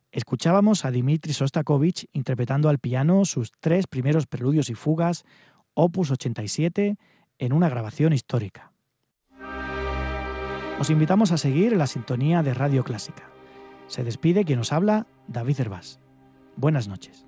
Escuchábamos a Dmitri Shostakovich interpretando al piano sus 3 primeros preludios y fugas, opus 87, en una grabación histórica. Os invitamos a seguir la sintonía de Radio Clásica. Se despide quien os habla, David Hervás. Buenas noches.